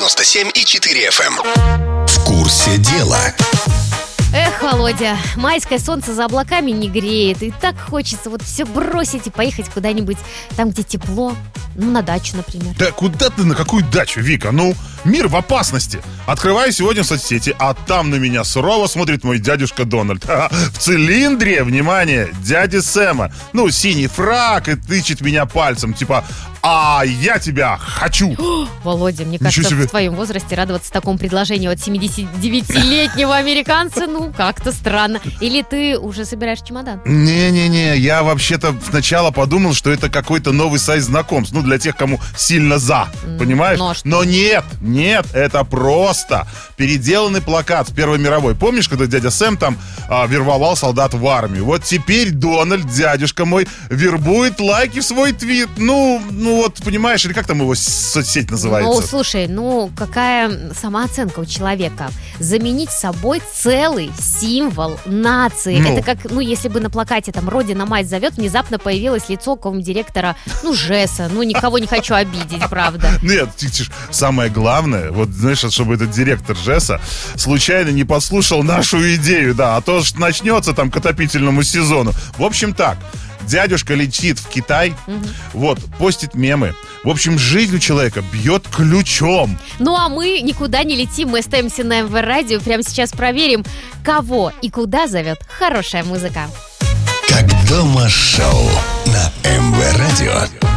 97,4 FM. В курсе дела. Эх, Володя, майское солнце за облаками не греет. И так хочется вот все бросить и поехать куда-нибудь там, где тепло. Ну, на дачу, например. Да куда ты, на какую дачу, Вика? Ну, мир в опасности. Открываю сегодня соцсети, а там на меня сурово смотрит мой дядюшка Дональд. В цилиндре, внимание, дяди Сэма. Ну, синий фрак и тычет меня пальцем, типа, а я тебя хочу. Володя, мне кажется, в твоем возрасте радоваться такому предложению от 79-летнего американца, ну, как-то странно. Или ты уже собираешь чемодан? Не-не-не, я вообще-то сначала подумал, что это какой-то новый сайт знакомств. Ну, для тех, кому сильно за, понимаешь? Но нет, это просто переделанный плакат с Первой мировой. Помнишь, когда дядя Сэм там вербовал солдат в армию? Вот теперь Дональд, дядюшка мой, вербует лайки в свой твит. Ну вот, понимаешь, или как там его соцсеть называется? Ну, слушай, какая самооценка у человека? Заменить собой целый символ нации. Это как, если бы на плакате там «Родина-мать зовет», внезапно появилось лицо какого-нибудь директора, ЖЭСа. Никого не хочу обидеть, правда. Нет, самое главное, вот, знаешь, чтобы этот директор ЖЭСа случайно не подслушал нашу идею, да, а то начнется там к отопительному сезону. В общем так, дядюшка летит в Китай, постит мемы. В общем, жизнь у человека бьет ключом. Ну, а мы никуда не летим, мы остаемся на МВ Радио. Прямо сейчас проверим, кого и куда зовет хорошая музыка. Как дома шоу на МВ Радио.